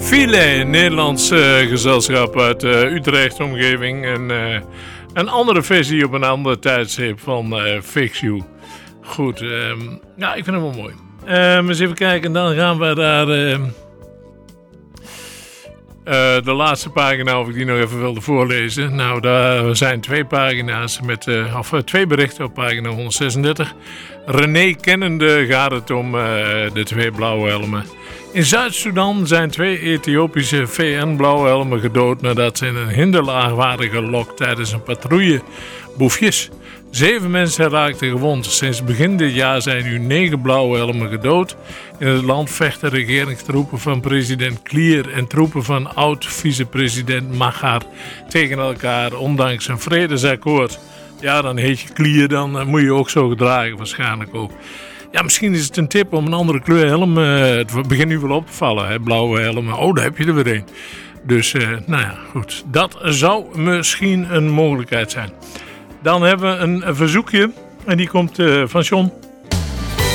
File, Nederlands gezelschap uit Utrecht omgeving. En een andere versie op een ander tijdstip van Fix You. Goed, ja, ik vind hem wel mooi. Eens even kijken, dan gaan we daar de laatste pagina, of ik die nog even wilde voorlezen. Nou, daar zijn twee pagina's of twee berichten op pagina 136. René kennende gaat het om de twee blauwhelmen. In Zuid-Soedan zijn twee Ethiopische VN-blauwhelmen gedood nadat ze in een hinderlaag waren gelokt tijdens een patrouille. Boefjes. 7 mensen raakten gewond. Sinds begin dit jaar zijn nu 9 blauwhelmen gedood. In het land vechten regeringstroepen van president Klier en troepen van oud-vicepresident Machar tegen elkaar, ondanks een vredesakkoord. Ja, dan heet je Klier, dan moet je ook zo gedragen waarschijnlijk ook. Ja, misschien is het een tip om een andere kleur helm. Het begint nu wel op te vallen, hè? Blauwe helmen. Oh, daar heb je er weer een. Dus, nou ja, goed. Dat zou misschien een mogelijkheid zijn. Dan hebben we een verzoekje. En die komt van John.